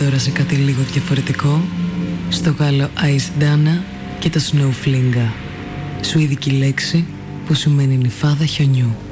τώρα σε κάτι λίγο διαφορετικό, στο Γάλλο Αισντάνα και το Snowflinga, σουηδική λέξη που σημαίνει νυφάδα χιονιού.